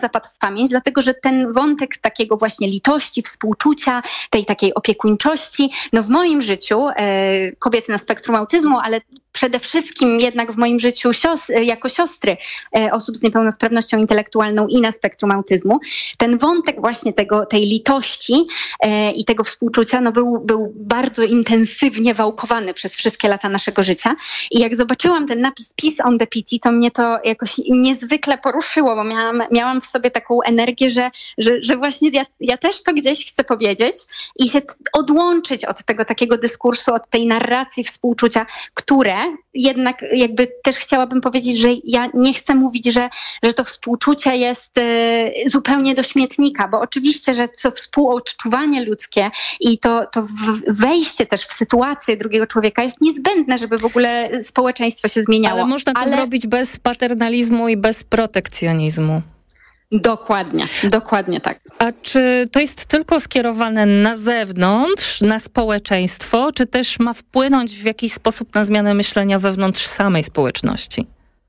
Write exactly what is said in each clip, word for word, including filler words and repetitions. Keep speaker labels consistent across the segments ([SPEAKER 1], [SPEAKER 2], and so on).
[SPEAKER 1] zapadł w pamięć, dlatego że ten wątek takiego właśnie litości, współczucia, tej takiej opiekuńczości, no w moim życiu, e, kobiety na spektrum autyzmu, ale przede wszystkim jednak w moim życiu sios- jako siostry e, osób z niepełnosprawnością intelektualną i na spektrum autyzmu, ten wątek właśnie tego, tej litości e, i tego współczucia no był, był bardzo intensywnie wałkowany przez wszystkie lata naszego życia. I jak zobaczyłam ten napis Peace on the Pity, to mnie to jakoś niezwykle poruszyło, bo miałam, miałam w sobie taką energię, że, że, że właśnie ja, ja też to gdzieś chcę powiedzieć i się odłączyć od tego takiego dyskursu, od tej narracji współczucia, które jednak jakby też chciałabym powiedzieć, że ja nie chcę mówić, że, że to współczucie jest y, zupełnie do śmietnika, bo oczywiście, że to współodczuwanie ludzkie i to, to wejście też w sytuację drugiego człowieka jest niezbędne, żeby w ogóle społeczeństwo się zmieniało.
[SPEAKER 2] Ale można to
[SPEAKER 1] Ale...
[SPEAKER 2] zrobić bez paternalizmu i bez protekcjonizmu.
[SPEAKER 1] Dokładnie, dokładnie tak.
[SPEAKER 2] A czy to jest tylko skierowane na zewnątrz, na społeczeństwo, czy też ma wpłynąć w jakiś sposób na zmianę myślenia wewnątrz samej społeczności?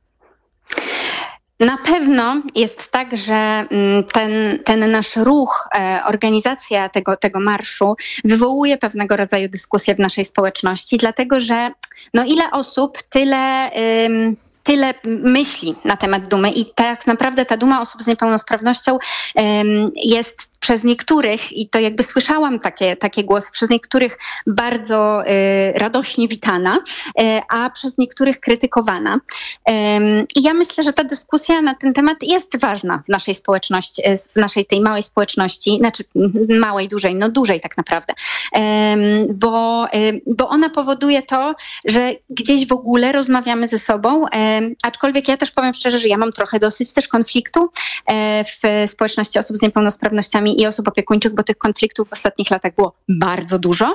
[SPEAKER 1] Na pewno jest tak, że ten, ten nasz ruch, organizacja tego, tego marszu wywołuje pewnego rodzaju dyskusję w naszej społeczności, dlatego że no ile osób, tyle... Ym, tyle myśli na temat dumy i tak naprawdę ta duma osób z niepełnosprawnością um, jest przez niektórych, i to jakby słyszałam takie, takie głosy, przez niektórych bardzo y, radośnie witana, y, a przez niektórych krytykowana. Um, I ja myślę, że ta dyskusja na ten temat jest ważna w naszej społeczności, w naszej tej małej społeczności, znaczy małej, dużej, no dużej tak naprawdę, um, bo, y, bo ona powoduje to, że gdzieś w ogóle rozmawiamy ze sobą, um, aczkolwiek ja też powiem szczerze, że ja mam trochę dosyć też konfliktu um, w społeczności osób z niepełnosprawnościami i osób opiekuńczych, bo tych konfliktów w ostatnich latach było bardzo dużo.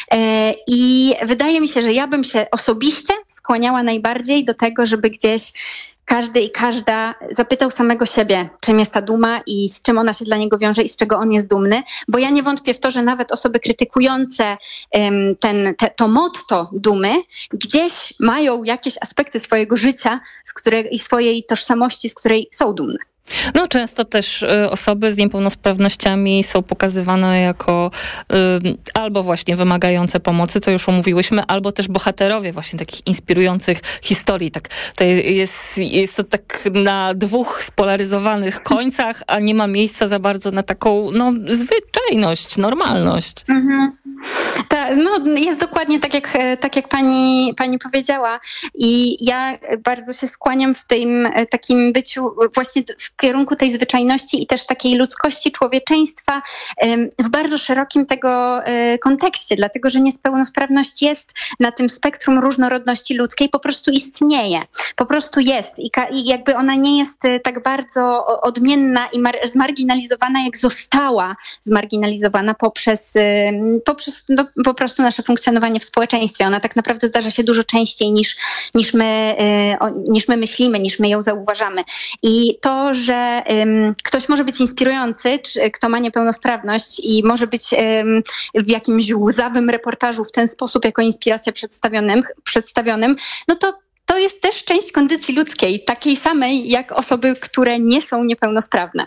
[SPEAKER 1] I wydaje mi się, że ja bym się osobiście skłaniała najbardziej do tego, żeby gdzieś każdy i każda zapytał samego siebie, czym jest ta duma i z czym ona się dla niego wiąże i z czego on jest dumny, bo ja nie wątpię w to, że nawet osoby krytykujące um, ten, te, to motto dumy gdzieś mają jakieś aspekty swojego życia z której, i swojej tożsamości, z której są dumne.
[SPEAKER 2] No często też y, osoby z niepełnosprawnościami są pokazywane jako y, albo właśnie wymagające pomocy, to już omówiłyśmy, albo też bohaterowie właśnie takich inspirujących historii. Tak, to jest, jest to tak na dwóch spolaryzowanych końcach, a nie ma miejsca za bardzo na taką no, zwyczajność, normalność. Mhm.
[SPEAKER 1] Ta, no, jest dokładnie tak, jak, tak jak pani, pani powiedziała i ja bardzo się skłaniam w tym takim byciu właśnie w kierunku tej zwyczajności i też takiej ludzkości, człowieczeństwa w bardzo szerokim tego kontekście, dlatego że niepełnosprawność jest na tym spektrum różnorodności ludzkiej, po prostu istnieje, po prostu jest i, ka- i jakby ona nie jest tak bardzo odmienna i mar- zmarginalizowana, jak została zmarginalizowana poprzez, poprzez no, po prostu nasze funkcjonowanie w społeczeństwie. Ona tak naprawdę zdarza się dużo częściej niż, niż, my, niż my myślimy, niż my ją zauważamy. I to, że um, ktoś może być inspirujący, czy kto ma niepełnosprawność i może być um, w jakimś łzawym reportażu w ten sposób jako inspiracja przedstawionym, przedstawionym no to to jest też część kondycji ludzkiej, takiej samej jak osoby, które nie są niepełnosprawne.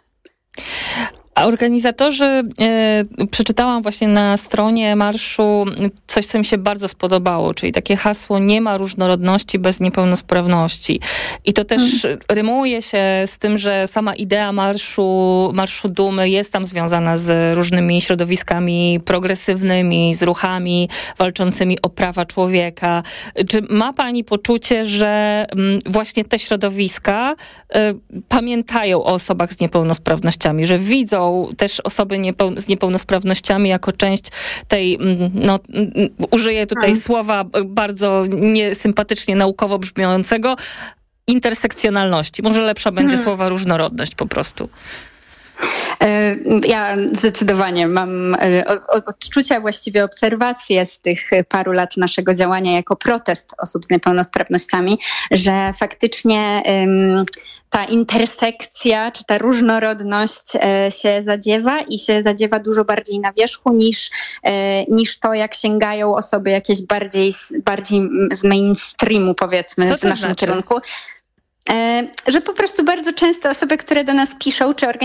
[SPEAKER 2] A organizatorzy, e, przeczytałam właśnie na stronie marszu coś, co mi się bardzo spodobało, czyli takie hasło nie ma różnorodności bez niepełnosprawności. I to też hmm. rymuje się z tym, że sama idea marszu, marszu dumy jest tam związana z różnymi środowiskami progresywnymi, z ruchami walczącymi o prawa człowieka. Czy ma pani poczucie, że właśnie te środowiska e, pamiętają o osobach z niepełnosprawnościami, że widzą też osoby niepeł- z niepełnosprawnościami jako część tej, no użyję tutaj hmm. słowa bardzo niesympatycznie naukowo brzmiącego, intersekcjonalności. Może lepsza będzie hmm. słowa różnorodność po prostu.
[SPEAKER 1] Ja zdecydowanie mam odczucia, właściwie obserwacje z tych paru lat naszego działania jako protest osób z niepełnosprawnościami, że faktycznie ta intersekcja czy ta różnorodność się zadziewa i się zadziewa dużo bardziej na wierzchu niż, niż to, jak sięgają osoby jakieś bardziej, bardziej z mainstreamu, powiedzmy,
[SPEAKER 2] Co
[SPEAKER 1] w
[SPEAKER 2] to
[SPEAKER 1] naszym
[SPEAKER 2] znaczy?
[SPEAKER 1] kierunku. że po prostu bardzo często osoby, które do nas piszą, czy